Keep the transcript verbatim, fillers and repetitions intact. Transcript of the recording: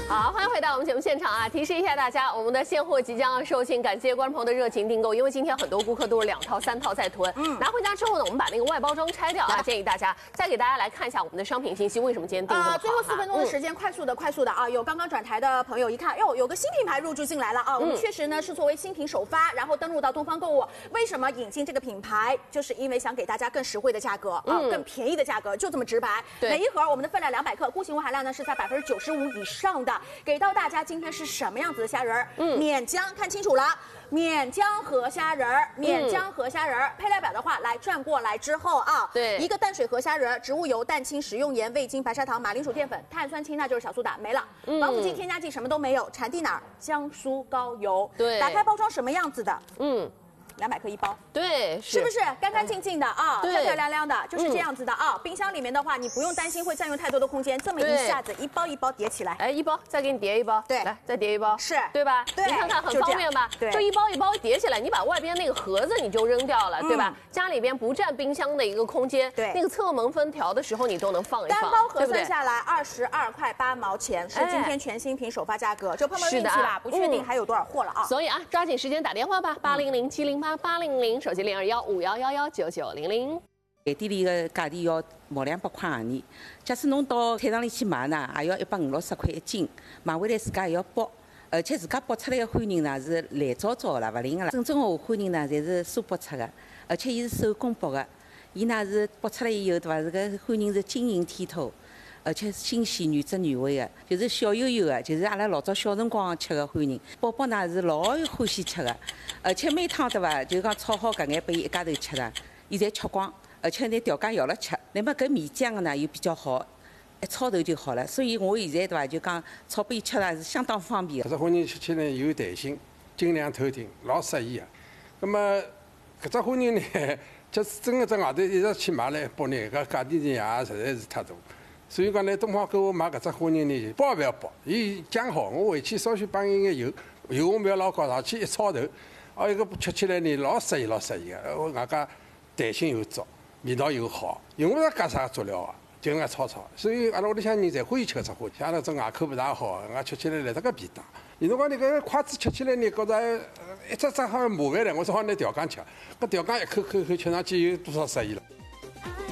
好，欢迎回到我们节目现场啊！提示一下大家，我们的现货即将要售罄，感谢观众朋友的热情订购。因为今天很多顾客都是两套、三套在囤，嗯，拿回家之后呢，我们把那个外包装拆掉啊，建议大家再给大家来看一下我们的商品信息，为什么今天订这么好？ 呃，最后四分钟的时间，快速的、快速的啊！有刚刚转台的朋友一看，哟，有个新品牌入驻进来了啊！我们确实呢是作为新品首发，然后登录到东方购物。为什么引进这个品牌？就是因为想给大家更实惠的价格啊，更便宜的价格，就这么直白。每一盒我们的分量两百克，固形物含量呢是在百分之九十五以上的，给到大家。今天是什么样子的虾仁儿？嗯，免浆，看清楚了，免浆河虾仁儿，免浆河虾仁儿。配料表的话，来转过来之后啊， 对， 一个淡水河虾仁儿，植物油、蛋清、食用盐、味精、白砂糖、马铃薯淀粉、碳酸氢钠就是小苏打，没了。防腐剂、添加剂什么都没有。产地哪儿？江苏高邮。 对， 打开包装什么样子的？嗯。两百克一包， 对， 是不是干干净净的啊？漂漂亮亮的，就是这样子的啊。冰箱里面的话，你不用担心会占用太多的空间，这么一下子一包一包叠起来， 哎，一包再给你叠一包， 对， 来再叠一包， 是对吧？ 对， 你看看很方便吧？ 对， 就一包一包叠起来，你把外边那个盒子你就扔掉了，对吧？家里边不占冰箱的一个空间，对，那个侧门封条的时候你都能放一放， 单包核算下来二十二块八毛钱，是今天全新品首发价格，就碰碰运气吧，不确定还有多少货了啊。 所以啊，抓紧时间打电话吧，八零零七零八八零零。手机零二幺五幺幺幺九九零零。 饭店里个价钿要毛两百块洋钿，假使侬到菜场里去买呢，也要一百五六十块一斤，买回来自家也要剥，而且自家剥出来的欢仁呢是烂糟糟的啦，勿灵个啦。正宗的欢仁呢，侪是酥剥出的，而且伊是手工剥的，伊呢是剥出来以后对伐？这个欢仁是晶莹剔透。而且新鲜原汁原味的，就是小油油的，就是阿拉老早小辰光吃的欢仁。宝宝呢是老欢喜吃的，而且每趟对伐，就讲炒好搿眼拨伊一家头吃的，伊侪吃光，而且拿调羹舀了吃。那么搿面浆的呢又比较好，一炒头就好了。所以我现在对伐，就讲炒拨伊吃呢是相当方便的。 搿只欢仁吃起来有弹性，精酿透顶，老适宜的。那么搿只欢仁呢，就是真个在外头一直去买来剥呢，搿价钿呢也实在是太大。所以讲呢，东方购物买搿只欢仁呢，包也勿要包，伊浆好，我回去稍许放一眼油，油我勿要老高，上去一炒头，哦，一个吃起来呢老适宜，老适宜个，我外加弹性又足，味道又好，用勿着加啥佐料啊，就搿样炒炒。所以阿拉屋里向人侪欢喜吃搿只欢仁，像阿拉只外口勿大好，搿吃起来来得个便当。有辰光你搿筷子吃起来呢，觉着一只只好像麻烦了，我只好拿调羹吃，搿调羹一口口口吃上去有多少适宜了。